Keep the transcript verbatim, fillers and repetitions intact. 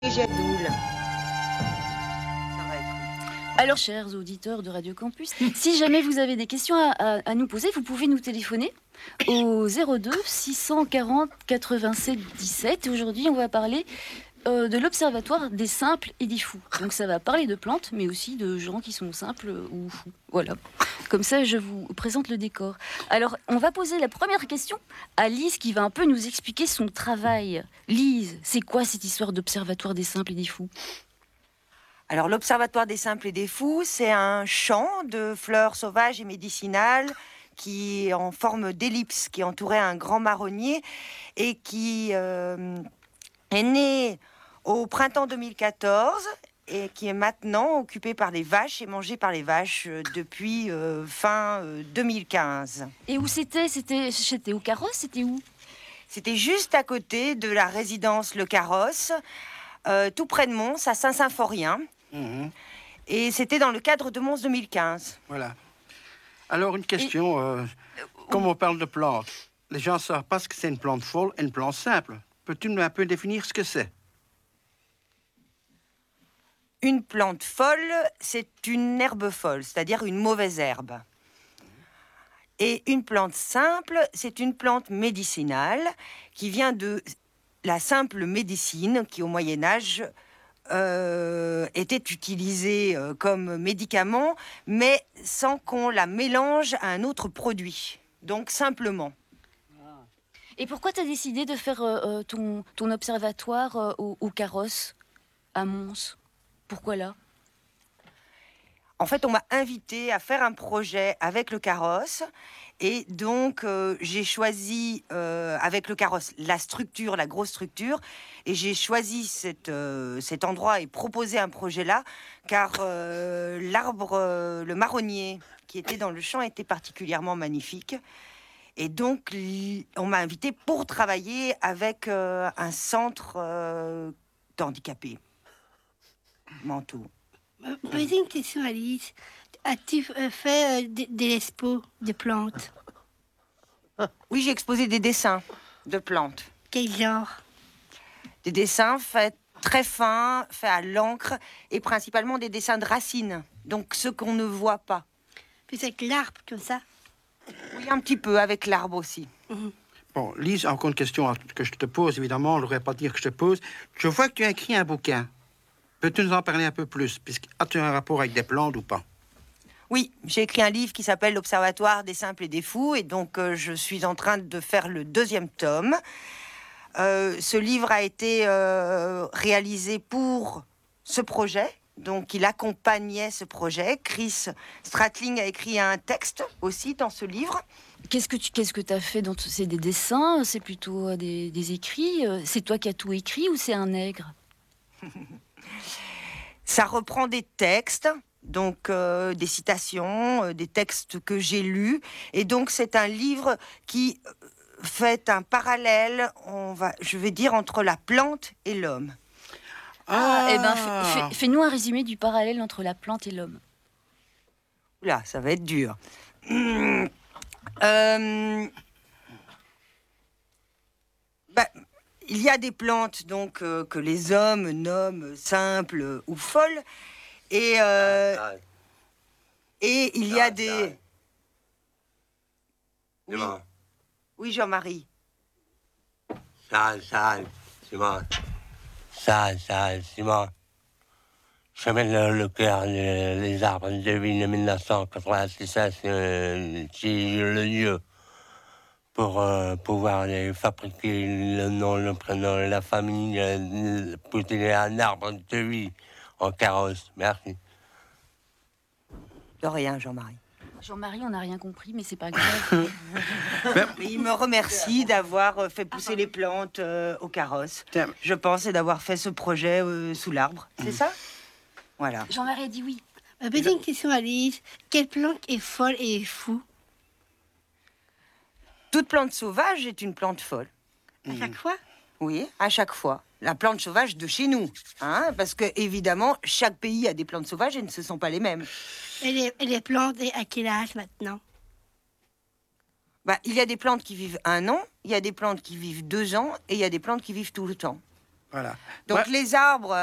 Tigedoul. Alors, chers auditeurs de Radio Campus, si jamais vous avez des questions à, à, à nous poser, vous pouvez nous téléphoner au zéro deux six cent quarante quatre-vingt-sept dix-sept. Aujourd'hui, on va parler euh, de l'Observatoire des simples et des fous. Donc, ça va parler de plantes, mais aussi de gens qui sont simples ou fous. Voilà. Comme ça, je vous présente le décor. Alors, on va poser la première question à Lise, qui va un peu nous expliquer son travail. Lise, c'est quoi cette histoire d'Observatoire des simples et des fous ? Alors, l'Observatoire des simples et des fous, c'est un champ de fleurs sauvages et médicinales qui est en forme d'ellipse, qui entourait un grand marronnier et qui euh, est né au printemps deux mille quatorze et qui est maintenant occupé par les vaches et mangé par les vaches depuis euh, fin euh, deux mille quinze. Et où c'était ? C'était, c'était au Carrosse ? C'était où ? C'était juste à côté de la résidence Le Carrosse, euh, tout près de Mons, à Saint-Symphorien. Mmh. Et c'était dans le cadre de Mons deux mille quinze. Voilà. Alors, une question. Et... Euh, comme on parle de plantes, les gens ne savent pas ce que c'est une plante folle et une plante simple. Peux-tu nous un peu définir ce que c'est ? Une plante folle, c'est une herbe folle, c'est-à-dire une mauvaise herbe. Et une plante simple, c'est une plante médicinale qui vient de la simple médecine qui, au Moyen-Âge, Euh, était utilisée euh, comme médicament, mais sans qu'on la mélange à un autre produit. Donc simplement. Et pourquoi tu as décidé de faire euh, ton, ton observatoire euh, au, au Carrosse, à Mons ? Pourquoi là ? En fait, on m'a invité à faire un projet avec le Carrosse. Et donc, euh, j'ai choisi, euh, avec le Carrosse, la structure, la grosse structure. Et j'ai choisi cette, euh, cet endroit et proposé un projet là, car euh, l'arbre, euh, le marronnier qui était dans le champ était particulièrement magnifique. Et donc, on m'a invité pour travailler avec euh, un centre euh, d'handicapés mentaux. Posez une question, Alice. As-tu fait euh, des, des expos de plantes ? Oui, j'ai exposé des dessins de plantes. Quel genre ? Des dessins faits très fins, faits à l'encre, et principalement des dessins de racines, donc ceux qu'on ne voit pas. Puis avec l'arbre, comme ça ? Oui, un petit peu, avec l'arbre aussi. Mmh. Bon, Lise, encore une question que je te pose, évidemment, on ne devrait pas dire que je te pose. Je vois que tu as écrit un bouquin. Peux-tu nous en parler un peu plus, puisque as-tu un rapport avec des plantes ou pas ? Oui, j'ai écrit un livre qui s'appelle L'Observatoire des simples et des fous, et donc euh, je suis en train de faire le deuxième tome. Euh, ce livre a été euh, réalisé pour ce projet, donc il accompagnait ce projet. Chris Stratling a écrit un texte aussi dans ce livre. Qu'est-ce que tu qu'est-ce que tu as fait dans t- c'est des dessins, c'est plutôt des, des écrits, c'est toi qui as tout écrit ou c'est un nègre ? Ça reprend des textes, donc euh, des citations, euh, des textes que j'ai lus. Et donc, c'est un livre qui fait un parallèle, on va, je vais dire, entre la plante et l'homme. Ah, ah eh ben, fais, fais, fais-nous un résumé du parallèle entre la plante et l'homme. Là, ça va être dur. Mmh. Euh... Bah... Il y a des plantes donc euh, que les hommes nomment simples ou folles, et euh, ah, et il y a des. Oui, oui Jean-Marie. Ça, ça, Simon. Ça, ça, Simon. Je mets le, le cœur, les, les arbres de ville de mille neuf cent quatre-vingt-six, c'est le lieu. Pour euh, pouvoir les fabriquer le nom, le prénom, la famille, euh, pour tirer un arbre de vie en carrosse. Merci. De rien, Jean-Marie. Jean-Marie, on n'a rien compris, mais c'est pas grave. Mais il me remercie d'avoir fait pousser les plantes euh, au carrosse. Je pense et d'avoir fait ce projet euh, sous l'arbre. C'est ça ? Voilà. Jean-Marie a dit oui. Euh, Petite une question, Alice. Quelle plante est folle et fou ? Toute plante sauvage est une plante folle. À chaque fois ? Oui, à chaque fois. La plante sauvage de chez nous. Hein, parce que, évidemment, chaque pays a des plantes sauvages et ne se sont pas les mêmes. Et les, et les plantes, à quel âge maintenant ? Bah, il y a des plantes qui vivent un an, il y a des plantes qui vivent deux ans, et il y a des plantes qui vivent tout le temps. Voilà. Donc, ouais. Les arbres...